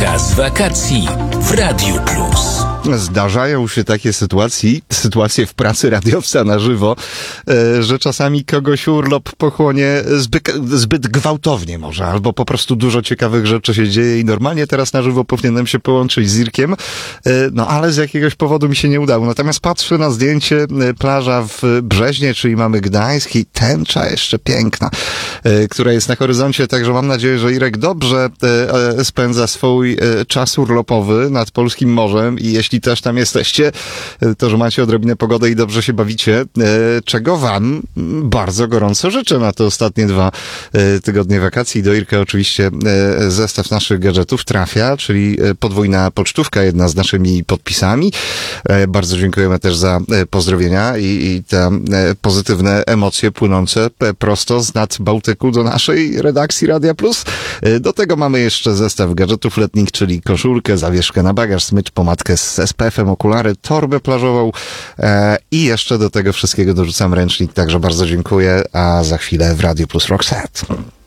Koszulka z wakacji w Radiu Plus. Zdarzają się takie sytuacje w pracy radiowca na żywo, że czasami kogoś urlop pochłonie zbyt gwałtownie może, albo po prostu dużo ciekawych rzeczy się dzieje i normalnie teraz na żywo powinienem się połączyć z Irkiem, no ale z jakiegoś powodu mi się nie udało. Natomiast patrzę na zdjęcie, plaża w Brzeźnie, czyli mamy Gdańsk i tęcza jeszcze piękna, która jest na horyzoncie, także mam nadzieję, że Irek dobrze spędza swój czas urlopowy nad polskim morzem i jeśli też tam jesteście, to że macie odrobinę pogody i dobrze się bawicie, czego wam bardzo gorąco życzę na te ostatnie 2 tygodnie wakacji. Do Irka oczywiście zestaw naszych gadżetów trafia, czyli podwójna pocztówka, jedna z naszymi podpisami. Bardzo dziękujemy też za pozdrowienia i te pozytywne emocje płynące prosto z nad Bałtyku do naszej redakcji Radia Plus. Do tego mamy jeszcze zestaw gadżetów letnich, czyli koszulkę, zawieszkę na bagaż, smycz, pomadkę z SPF-em, okulary, torbę plażową i jeszcze do tego wszystkiego dorzucam ręcznik, także bardzo dziękuję, a za chwilę w Radiu Plus Rock Set.